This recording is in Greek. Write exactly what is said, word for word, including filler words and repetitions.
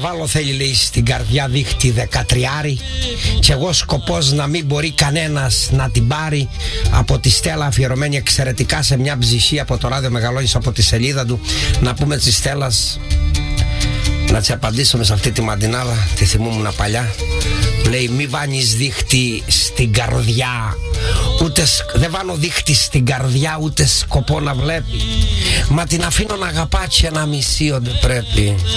βάλω, θέλει, λέει, στην καρδιά δίχτυ δεκατριάρι, κι εγώ σκοπός να μην μπορεί κανένας να την πάρει. Από τη Στέλλα, αφιερωμένη εξαιρετικά σε μια ψυχή από το Ράδιο Μεγαλόνισο, από τη σελίδα του. Να πούμε της Στέλλας, να της απαντήσουμε σε αυτή τη μαντινάδα, τη θυμούμουν παλιά. Λέει, μη βάνεις δίχτυ στην καρδιά, ούτε δεν βάνω δίχτυ στην καρδιά, ούτε σκοπό να βλέπει. Μα την αφήνω να αγαπά και να μισεί ό,τι πρέπει.